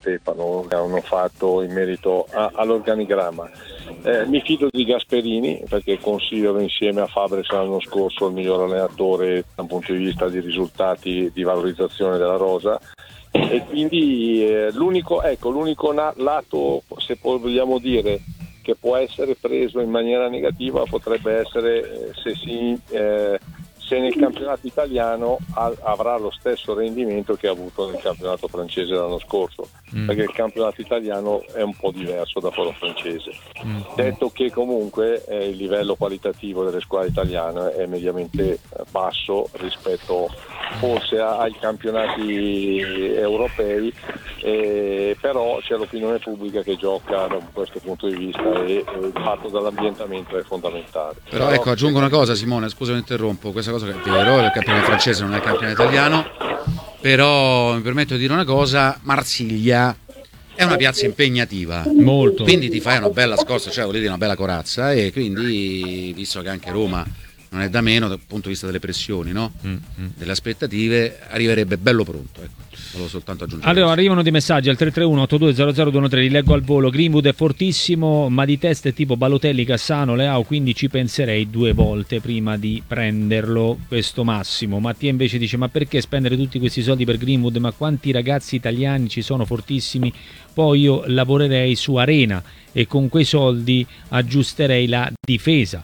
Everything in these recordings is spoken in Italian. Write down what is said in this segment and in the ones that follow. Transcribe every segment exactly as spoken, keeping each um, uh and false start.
Stefano che hanno fatto in merito a, all'organigramma. Eh, mi fido di Gasperini perché considero insieme a Fabres l'anno scorso il miglior allenatore da un punto di vista di risultati di valorizzazione della rosa, e quindi eh, l'unico, ecco, l'unico na- lato, se vogliamo dire, che può essere preso in maniera negativa potrebbe essere eh, se si eh, se nel campionato italiano ha, avrà lo stesso rendimento che ha avuto nel campionato francese l'anno scorso, mm. perché il campionato italiano è un po' diverso da quello francese. Mm. Detto che comunque eh, il livello qualitativo delle squadre italiane è mediamente basso rispetto forse ai campionati europei, eh, però c'è l'opinione pubblica che gioca da questo punto di vista e, e il fatto dell'ambientamento è fondamentale. Però, però ecco, aggiungo una cosa, Simone, scusa mi interrompo, questa cosa che è vero, il campionato francese non è il campionato italiano, però mi permetto di dire una cosa, Marsiglia è una piazza impegnativa, molto, quindi ti fai una bella scossa, cioè volevi una bella corazza, e quindi visto che anche Roma non è da meno dal punto di vista delle pressioni, no? Mm-hmm. Delle aspettative, arriverebbe bello pronto, ecco. Volevo soltanto aggiungere. Allora, arrivano dei messaggi al tre tre uno otto due zero zero due uno tre, li leggo al volo. Greenwood è fortissimo, ma di testa è tipo Balotelli, Cassano, Leao, quindi ci penserei due volte prima di prenderlo. Questo Massimo. Mattia invece dice: ma perché spendere tutti questi soldi per Greenwood? Ma quanti ragazzi italiani ci sono fortissimi? Poi io lavorerei su Arena e con quei soldi aggiusterei la difesa.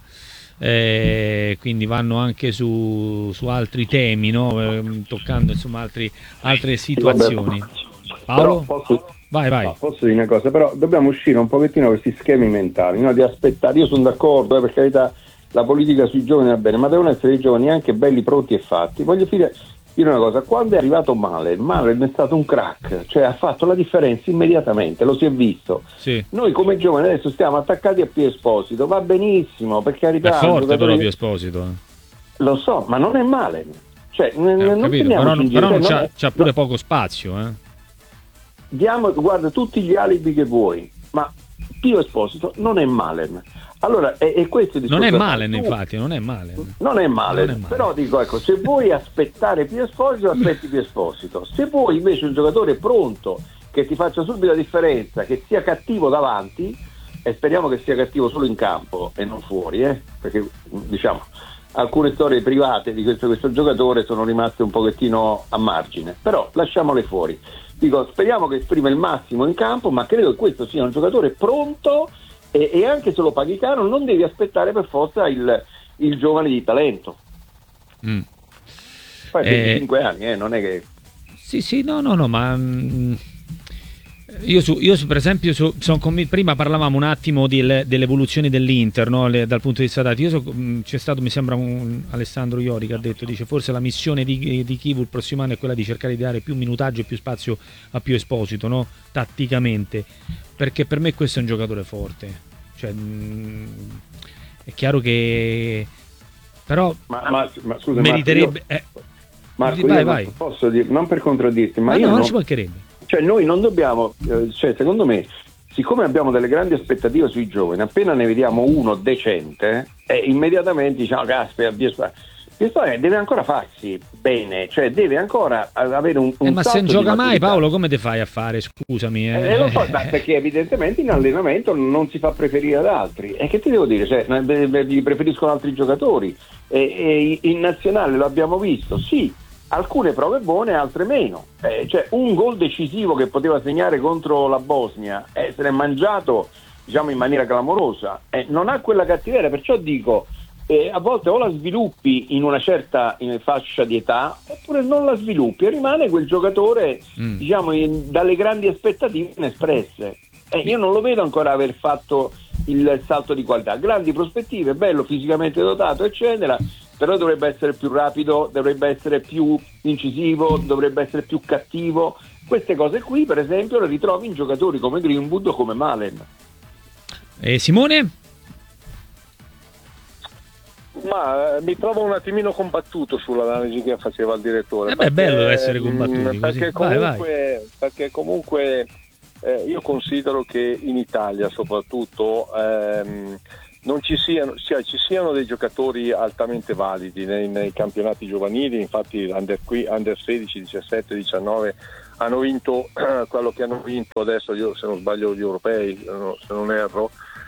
Eh, quindi vanno anche su, su altri temi, no? eh, toccando insomma altri, altre situazioni. Paolo? Però posso, vai vai no, posso dire una cosa, però dobbiamo uscire un pochettino da questi schemi mentali, no? Di aspettare. Io sono d'accordo, eh, per carità, la politica sui giovani va bene, ma devono essere i giovani anche belli, pronti e fatti. Voglio dire, dire una cosa: quando è arrivato Malen, Malen è stato un crack, cioè ha fatto la differenza immediatamente, lo si è visto. Sì. Noi come giovani adesso stiamo attaccati a Pio Esposito, va benissimo, per carità. È forte però di... Pio Esposito. Lo so, ma non è Malen. Cioè, eh, non capito, però, non, però non cioè, c'ha, non è... c'ha pure poco spazio, eh. Diamo, guarda, tutti gli alibi che vuoi, ma Pio Esposito non è Malen. Allora, è, è questo il discorso. Non è Malen, infatti, non è Malen. Non è Malen, non è Malen. Però dico, ecco, se vuoi aspettare Pio Esposito, aspetti Pio Esposito. Se vuoi invece un giocatore pronto, che ti faccia subito la differenza, che sia cattivo davanti, e speriamo che sia cattivo solo in campo e non fuori, eh? Perché, diciamo, alcune storie private di questo, questo giocatore sono rimaste un pochettino a margine, però lasciamole fuori. Dico, speriamo che esprima il massimo in campo, ma credo che questo sia un giocatore pronto, e, e anche se lo paghi caro non devi aspettare per forza il, il giovane di talento. Mm. Poi eh, venticinque anni, eh, non è che... Sì, sì, no, no, no, ma... Mm, io, su, io su, per esempio, su, son conv... prima parlavamo un attimo di, le, delle evoluzioni dell'Inter, no? Le, dal punto di vista dati. Io so, mh, c'è stato, mi sembra, un Alessandro Iori che ha detto, dice, forse la missione di, di Kivu il prossimo anno è quella di cercare di dare più minutaggio e più spazio a Pio Esposito, no? Tatticamente, perché per me questo è un giocatore forte. Cioè, mh, è chiaro che... Però ma, ma, ma scusa, meriterebbe... Marco, io, eh, Marco, vai, io vai. posso dire, non per contraddirti, ma, ma io no, non, non ci mancherebbe. Cioè noi non dobbiamo, eh, cioè secondo me, siccome abbiamo delle grandi aspettative sui giovani, appena ne vediamo uno decente, eh, immediatamente diciamo, caspita, deve ancora farsi bene, cioè deve ancora avere un, un eh, ma se non gioca mai, Paolo, come te fai a fare? Scusami. Eh, eh, lo so, perché evidentemente in allenamento non si fa preferire ad altri. E che ti devo dire? Cioè, gli preferiscono altri giocatori. E, e in nazionale lo abbiamo visto, sì, alcune prove buone, altre meno. Eh, cioè un gol decisivo che poteva segnare contro la Bosnia, eh, se l'è mangiato, diciamo, in maniera clamorosa. Eh, non ha quella cattiveria, perciò dico, eh, a volte o la sviluppi in una certa in fascia di età, oppure non la sviluppi e rimane quel giocatore, mm. diciamo, in, dalle grandi aspettative inespresse. Eh, io non lo vedo ancora aver fatto il salto di qualità. Grandi prospettive, bello, fisicamente dotato, eccetera, però dovrebbe essere più rapido, dovrebbe essere più incisivo, dovrebbe essere più cattivo. Queste cose qui, per esempio, le ritrovi in giocatori come Greenwood o come Malen. E Simone? Ma eh, mi trovo un attimino combattuto sull'analisi che faceva il direttore. Eh beh, è bello essere combattuti. Mh, perché, così. comunque, vai, vai. perché comunque eh, io considero che in Italia soprattutto ehm, non ci siano, cioè, ci siano dei giocatori altamente validi nei, nei campionati giovanili. Infatti under, qui, under sedici, diciassette, diciannove hanno vinto quello che hanno vinto adesso, io se non sbaglio gli europei, se non erro,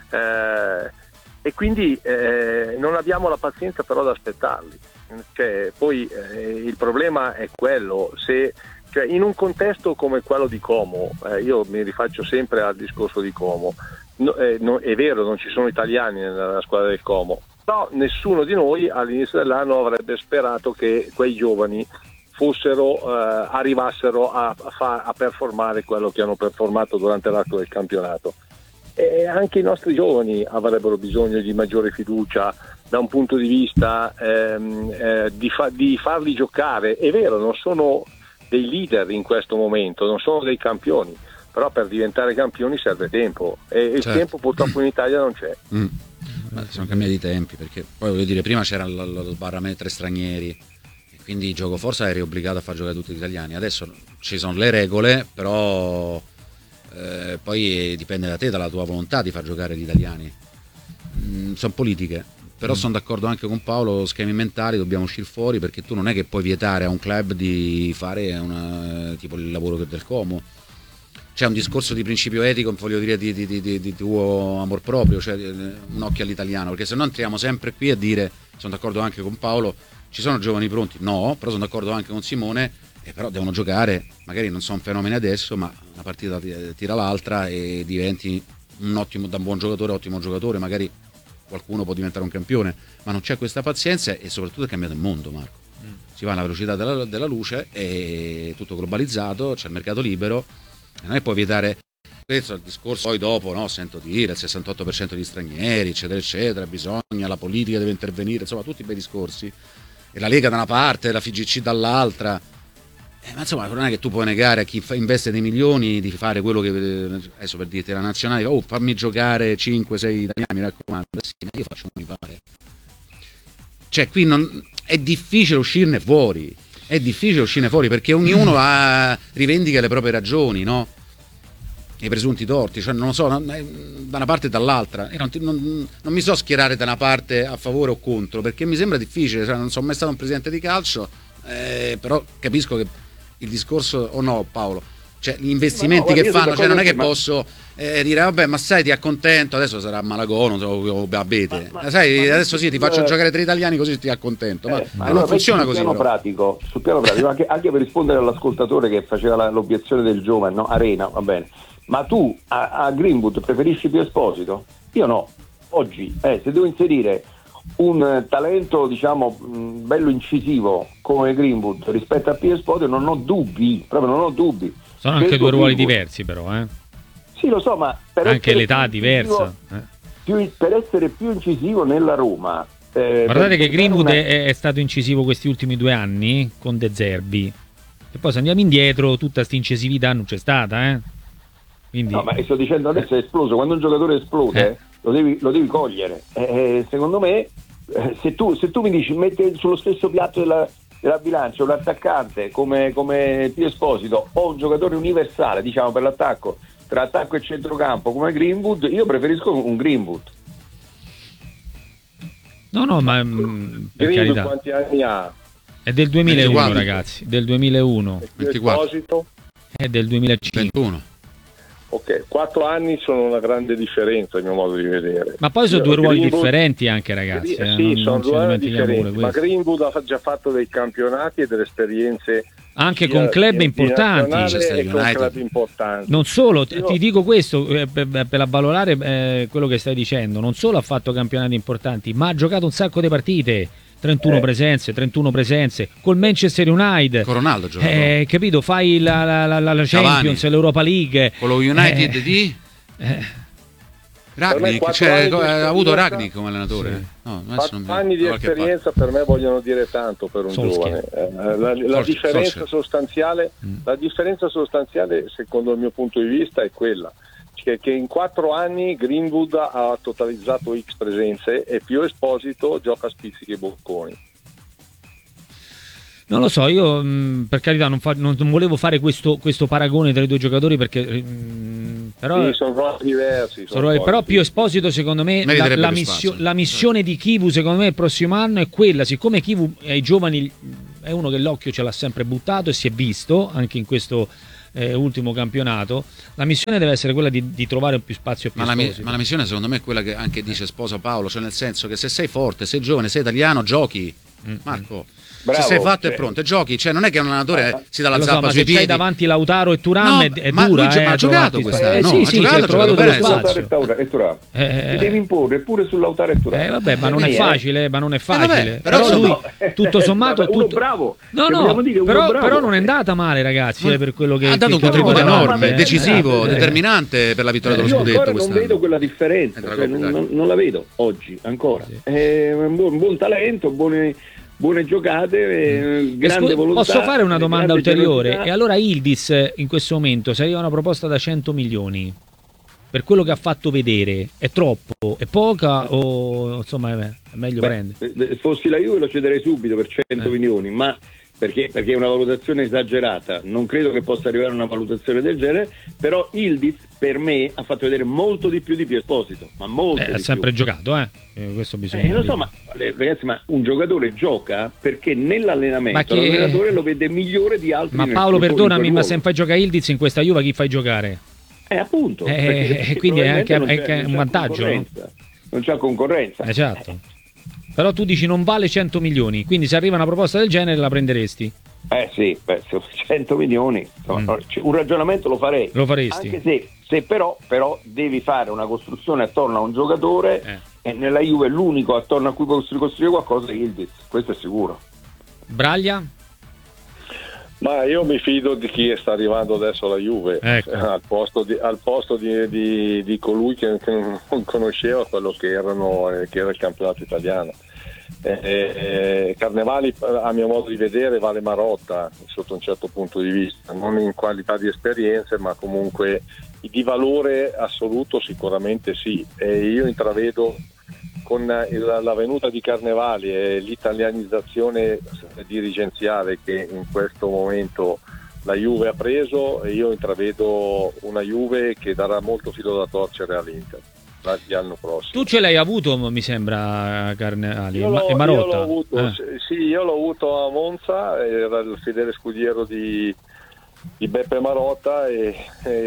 eh, e quindi eh, non abbiamo la pazienza però ad aspettarli. Cioè, poi eh, il problema è quello, se cioè, in un contesto come quello di Como, eh, io mi rifaccio sempre al discorso di Como, no, eh, no, è vero, non ci sono italiani nella squadra del Como, però nessuno di noi all'inizio dell'anno avrebbe sperato che quei giovani fossero eh, arrivassero a, a, fa, a performare quello che hanno performato durante l'arco del campionato. E anche i nostri giovani avrebbero bisogno di maggiore fiducia da un punto di vista ehm, eh, di, fa, di farli giocare. È vero, non sono dei leader in questo momento, non sono dei campioni, però per diventare campioni serve tempo e il certo. tempo purtroppo in Italia non c'è. Mm. Ma sono cambiati i tempi, perché poi voglio dire, prima c'era lo sbarramento stranieri, quindi il gioco forza eri obbligato a far giocare tutti gli italiani. Adesso ci sono le regole, però eh, poi dipende da te, dalla tua volontà di far giocare gli italiani. Mm, sono politiche, però mm. sono d'accordo anche con Paolo, schemi mentali dobbiamo uscire fuori, perché tu non è che puoi vietare a un club di fare una, tipo il lavoro del Como. C'è un discorso di principio etico, voglio dire, di, di, di, di tuo amor proprio, cioè un occhio all'italiano, perché se no entriamo sempre qui a dire, sono d'accordo anche con Paolo, ci sono giovani pronti? No, però sono d'accordo anche con Simone, eh, però devono giocare, magari non sono fenomeni adesso, ma una partita tira l'altra e diventi un ottimo, da un buon giocatore, ottimo giocatore, magari qualcuno può diventare un campione, ma non c'è questa pazienza e soprattutto è cambiato il mondo, Marco. Mm. Si va alla velocità della, della luce, è tutto globalizzato, c'è il mercato libero, e non è puoi vietare. Questo è il discorso, poi dopo no, sento dire il sessantotto per cento di stranieri, eccetera, eccetera, bisogna, la politica deve intervenire, insomma tutti i bei discorsi. E la Lega da una parte, la F I G C dall'altra, eh, ma insomma non è che tu puoi negare a chi fa, investe dei milioni di fare quello che, adesso per dirti la nazionale, oh fammi giocare cinque sei italiani, mi raccomando, sì, ma io faccio un mi pare. Cioè qui non, è difficile uscirne fuori, è difficile uscirne fuori perché ognuno ha, rivendica le proprie ragioni, no? I presunti torti, cioè non lo so, da una parte e dall'altra. Io non, non, non mi so schierare da una parte a favore o contro, perché mi sembra difficile, cioè non sono mai stato un presidente di calcio, eh, però capisco che il discorso, o oh no Paolo, cioè gli investimenti no, no, che fanno, cioè non è che ma... posso eh, dire vabbè ma sai ti accontento, adesso sarà Malagono o Abete, ma, ma, sai ma, adesso sì ti faccio eh, giocare tre italiani così ti accontento, ma, eh, ma non funziona sul così. Piano pratico, sul piano pratico, anche, anche per rispondere all'ascoltatore che faceva la, l'obiezione del giovane, no? Arena, va bene. Ma tu a, a Greenwood preferisci Pio Esposito? Io no. Oggi, eh, se devo inserire un talento, diciamo, mh, bello incisivo come Greenwood rispetto a Pio Esposito, non ho dubbi, proprio non ho dubbi. Sono anche due ruoli diversi, però, eh. Sì, lo so, ma per anche l'età diversa. Eh. Più, per essere più incisivo nella Roma. Eh, Guardate che Greenwood una... è, è stato incisivo questi ultimi due anni con De Zerbi. E poi se andiamo indietro, tutta questa incisività non c'è stata, eh. Quindi... No, ma sto dicendo adesso è esploso, quando un giocatore esplode eh. lo, devi, lo devi cogliere. Eh, secondo me, eh, se, tu, se tu mi dici mette sullo stesso piatto della, della bilancia un attaccante come, come Pio Esposito o un giocatore universale, diciamo per l'attacco, tra attacco e centrocampo come Greenwood, io preferisco un Greenwood. No, no, ma mh, per Greenwood carità. Quanti anni ha? È del duemilauno, ventiquattro ragazzi, del duemilauno. Esposito? È del duemilacinque. ventuno. Ok, quattro anni sono una grande differenza, a mio modo di vedere. Ma poi sono due ruoli Greenwood... differenti anche, ragazzi. Sì, eh, sì non, sono non due ruoli differenti, ma questo. Greenwood ha già fatto dei campionati e delle esperienze anche con club importanti, e con club importanti. Non solo, Io... ti dico questo eh, per, per avvalorare eh, quello che stai dicendo, non solo ha fatto campionati importanti, ma ha giocato un sacco di partite. trentuno eh. presenze, trentuno presenze col Manchester United. Con Ronaldo gioca. Eh, capito, fai la, la, la, la Champions, l'Europa League. Con lo United eh. di eh. Ragnick, cioè, ha avuto Ragnick come allenatore. Sì. No, quattro anni di esperienza per me vogliono dire tanto per un Solskjaer. giovane. Eh, la, la, differenza Solskjaer. sostanziale, mm. la differenza sostanziale, secondo il mio punto di vista, è quella che, che in quattro anni Greenwood ha totalizzato X presenze e Pio Esposito gioca a spizzichi e bocconi. Non lo so, io mh, per carità non, fa, non, non volevo fare questo, questo paragone tra i due giocatori perché mh, però, sì, sono ruoli diversi. Sono ruoli, però Pio Esposito secondo me la, la, missio, la missione di Chivu secondo me il prossimo anno è quella, siccome Chivu ai giovani è uno che l'occhio ce l'ha sempre buttato e si è visto anche in questo eh, ultimo campionato. La missione deve essere quella di, di trovare più spazio più ma la, esposito. ma la missione secondo me è quella che anche dice sposa Paolo, cioè nel senso che se sei forte, sei giovane, sei italiano, giochi, Marco. Bravo, se sei fatto cioè. è pronto, giochi, cioè non è che un allenatore Ah, si dà la Lo so, zappa ma sui se c'hai piedi. davanti Lautaro e Thuram No, è, è ma dura, lui- eh, ma ha giocato trovarti- quest'anno, eh, no, sì, ha sì, giocato, si è ha trovato giocato dello bene. spazio. Lautaro e Thuram. Eh, Ti devi imporre pure sul Lautaro e Thuram. Eh, vabbè, ma non è Eh, facile, ma non è facile. vabbè, però però lui, no. tutto sommato, è Uno tutto... bravo. No, Che no, vogliamo dire, uno però, bravo. però non è andata male, ragazzi, eh, per quello che ha dato un che contributo aveva enorme, fatto, eh. decisivo, Eh, determinante per la vittoria Eh, dello io scudetto ancora non quest'anno. vedo quella differenza, Eh, tra cioè, Coppa non, Italia. non- non la vedo oggi ancora. Sì. È un buon, buon talento, buone, buone giocate, eh, grande Scu- volontà. Posso fare una domanda grande ulteriore? generosità. E allora Yildiz eh, in questo momento, se arriva una proposta da cento milioni per quello che ha fatto vedere, è troppo, è poca o insomma è, è meglio Beh, prendere? se fossi la Juve lo cederei subito per cento Eh. milioni, ma perché, perché è una valutazione esagerata, non credo che possa arrivare a una valutazione del genere, però Yildiz per me ha fatto vedere molto di più di Pier Esposito, ma molto Eh, di ha sempre più. giocato, eh? Eh, questo bisogna Eh, lo dire. so, ma eh, ragazzi, ma un giocatore gioca perché nell'allenamento Ma che- l'allenatore lo vede migliore di altri. Ma nel Paolo, suo- in perdonami, quel ma ruolo. se fai giocare Yildiz in questa Juve, chi fai giocare? Eh, appunto. Eh, perché- perché quindi è probabilmente anche- non c'è- anche non un c'è vantaggio, no? concorrenza. Non c'è concorrenza. Esatto. Però tu dici non vale cento milioni, quindi se arriva una proposta del genere la prenderesti? Eh sì, beh, se cento milioni, insomma, Mm. cioè, un ragionamento lo farei. Lo faresti? Anche se, se però, però devi fare una costruzione attorno a un giocatore Eh. e nella Juve l'unico attorno a cui puoi costruire qualcosa è Yildiz, questo è sicuro. Braglia? Ma io mi fido di chi sta arrivando adesso alla Juve, Ecco. eh, al posto di, al posto di, di- di colui che, che non conosceva quello che, erano, eh, che era il campionato italiano. Eh, eh, Carnevali, a mio modo di vedere, vale Marotta sotto un certo punto di vista, non in qualità di esperienze, ma comunque di valore assoluto sicuramente sì. E io intravedo con il- la venuta di Carnevali e l'italianizzazione dirigenziale che in questo momento la Juve ha preso, e io intravedo una Juve che darà molto filo da torcere all'Inter l'anno prossimo. Tu ce l'hai avuto, mi sembra, Carnevali, Io e Ma- l'ho, e io Marotta? l'ho avuto, Eh. sì, io l'ho avuto a Monza, era il fedele scudiero di, di Beppe Marotta e,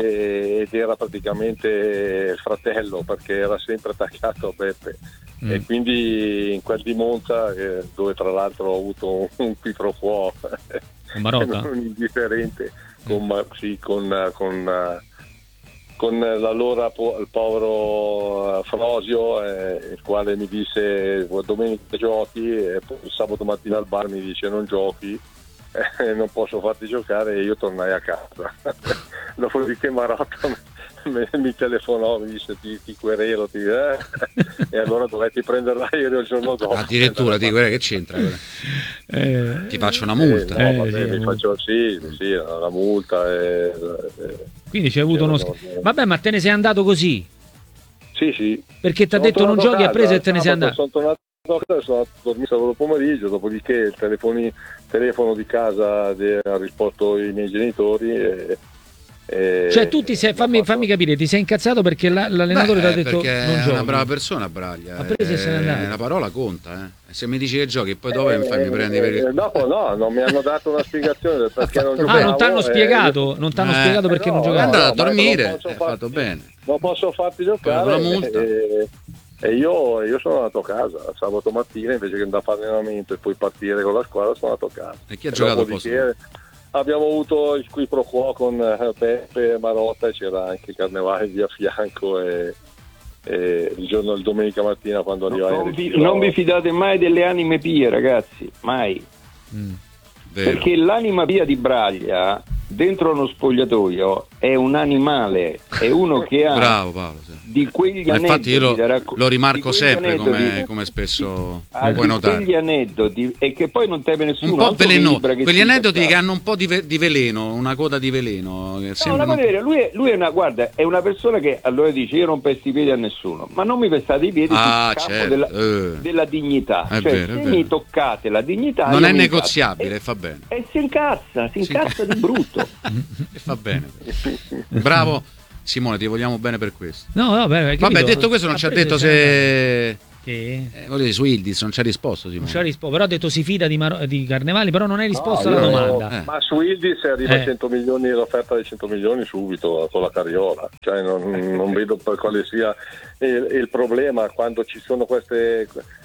e- ed era praticamente il fratello perché era sempre attaccato a Beppe. Mm. E quindi in quel di Monza, eh, dove tra l'altro ho avuto un, un qui pro quo Con Marotta? non indifferente con, Ma- sì, con, con, eh, con l'allora po- il povero eh, Frosio, eh, il quale mi disse domenica giochi e poi il sabato mattina al bar mi dice non giochi, eh, non posso farti giocare, e io tornai a casa. Dopodiché Marotta mi, mi telefonò, mi disse ti, ti querelo, ti, eh? E allora dovetti prendere l'aereo il giorno dopo. Addirittura ti guarda che c'entra, guarda. Eh, Ti faccio una multa. Eh, no, Eh, vabbè, sì, mi una faccio, sì, sì, la multa. E, e- quindi c'è avuto uno... c'erano- sch- Vabbè, ma te ne sei andato così? Sì, sì. Perché ti ha Sono detto non tornato giochi, a ha preso casa, e te ne sei sabato andato? Sono tornato a casa, sono andato a dormire sabato pomeriggio, dopodiché il telefoni, telefono di casa de- ha risposto i miei genitori. E, e- Cioè tu ti sei, fammi, fammi capire, ti sei incazzato perché la- l'allenatore ti ha Beh, detto perché non è giochi? una brava persona, Braglia. Ha preso e se n'è andato. La parola conta, eh. Se mi dici che giochi e poi dopo mi fai mi prendi per Eh, il... dopo no, non mi hanno dato una spiegazione del perché non giocavo. Ah, non ti hanno eh, spiegato? Non ti hanno Eh, spiegato perché eh, non no, È giocavi? andato a no, ma dormire, non posso hai farti- fatto bene. non posso farti Con giocare, la multa. e, e io, io sono andato a casa sabato mattina, invece che andare a fare allenamento e poi partire con la squadra, sono andato a casa. E chi ha giocato al posto? Dopodiché abbiamo avuto il qui pro quo con eh, Beppe e Marotta, e c'era anche Carnevali di a fianco, e, e il giorno il domenica mattina quando arrivai Non in vi, ritiro- non vi fidate mai delle anime pie, ragazzi, mai. Mm. Vero. Perché l'anima pia di Braglia dentro uno spogliatoio è un animale, è uno che ha Bravo Paolo, sì. di quegli Ma infatti io lo, aneddoti da racco- lo rimarco di quegli sempre come, aneddoti- come spesso ha puoi di notare. quegli aneddoti e che poi non teme nessuno, Un po' altro che veleno, Ibra che quegli si aneddoti che incazzava. hanno un po' di, ve- di veleno, una coda di veleno. Che No, sembrano- la vedere, lui, è, lui è una guarda, è una persona che allora dice io non pesto i piedi a nessuno, ma non mi pestate i piedi Ah, sul campo certo, della, eh. della dignità. È Cioè, vero, è se vero. mi toccate la dignità non io è mi negoziabile, incazzo. fa bene. E, e si incazza, si Si incazza inca- di brutto. E fa bene. Bravo Simone, ti vogliamo bene per questo. No, vabbè, Vabbè, detto questo non ci ha detto se Che? Eh, voglio dire, su Yildiz non c'ha risposto, Simone. Non c'ha risposto, però ha detto si fida di, Mar- di Carnevali, però non hai risposto No, alla io- domanda. Eh. Ma su Yildiz arriva Eh. cento milioni, l'offerta dei cento milioni subito con la Carriola, cioè non, non vedo per quale sia il, il problema quando ci sono queste,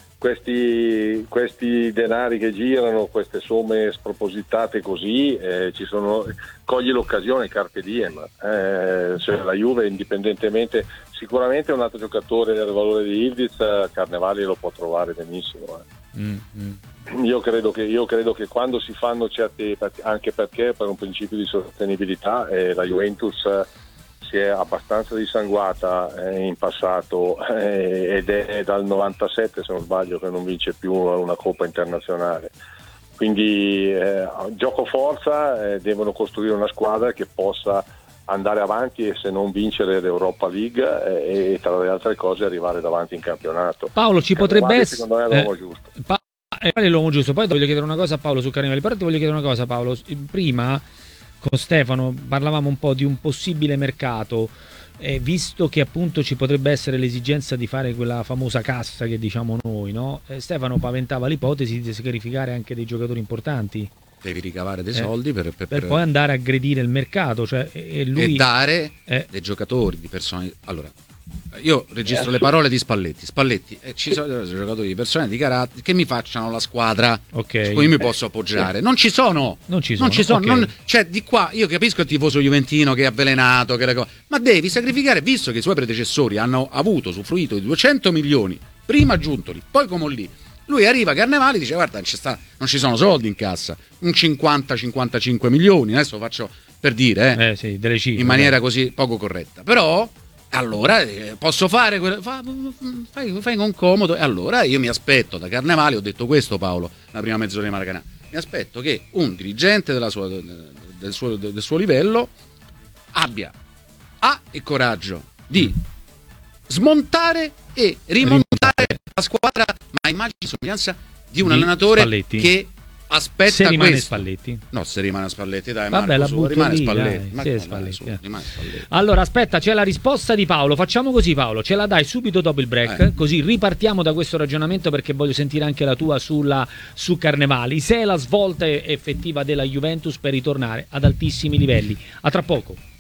questi, questi denari che girano, queste somme spropositate così, eh, ci sono, cogli l'occasione, carpe diem, eh, cioè la Juve indipendentemente, sicuramente un altro giocatore del valore di Yildiz, Carnevali lo può trovare benissimo. Eh. Mm, mm. Io credo, che, io credo che quando si fanno certi, anche perché per un principio di sostenibilità eh, la Juventus eh, si è abbastanza dissanguata eh, in passato eh, ed è dal novantasette, se non sbaglio, che non vince più una Coppa internazionale. Quindi eh, gioco forza, eh, devono costruire una squadra che possa andare avanti e se non vincere l'Europa League eh, e tra le altre cose arrivare davanti in campionato. Paolo, ci potrebbe Carnevali, essere... secondo me è l'uomo giusto. Pa- eh, è l'uomo giusto. Poi ti voglio chiedere una cosa a Paolo su Carnevali, però ti voglio chiedere una cosa, Paolo. Prima con Stefano parlavamo un po' di un possibile mercato, eh, visto che appunto ci potrebbe essere l'esigenza di fare quella famosa cassa che diciamo noi, no? Eh, Stefano paventava l'ipotesi di sacrificare anche dei giocatori importanti. Devi ricavare dei Eh, soldi per, per, per per- poi andare a aggredire il mercato, cioè, e e lui e dare eh. dei giocatori, di persone. Allora, io registro le parole di Spalletti. Spalletti, eh, ci sono dei giocatori di persone di carattere che mi facciano la squadra Ok. su cui mi posso appoggiare. Non ci sono. Non ci Non sono, ci sono. ok. Non- cioè, di qua io capisco il tifoso juventino che è avvelenato, che le co- ma devi sacrificare, visto che i suoi predecessori hanno avuto, usufruito di duecento milioni, prima Giuntoli, poi Comolli. Lui arriva a Carnevali e dice guarda non ci, sta, non ci sono soldi in cassa, un cinquanta cinquantacinque milioni, adesso faccio per dire eh, Eh, sì, delle cifre, in maniera dai. così poco corretta, però allora eh, posso fare quello, fa, fai, fai con comodo, e allora io mi aspetto da Carnevali, ho detto questo Paolo la prima mezz'ora di Maracanã, mi aspetto che un dirigente della sua, del, suo, del suo livello abbia A il coraggio di smontare e rimontare la squadra, ma immagini somiglianza di un Di allenatore Spalletti. che aspetta Se rimane questo. Spalletti. No, se rimane Spalletti, dai, Vabbè, Marco, la su, butto rimane lì, Spalletti. dai, Ma sì, come, Spalletti, dai, su, eh. rimane Spalletti. Allora, aspetta, c'è la risposta di Paolo. Facciamo così, Paolo, ce la dai subito dopo il break, Eh. così ripartiamo da questo ragionamento perché voglio sentire anche la tua sulla, su Carnevali. Se è la svolta effettiva della Juventus per ritornare ad altissimi livelli. A tra poco.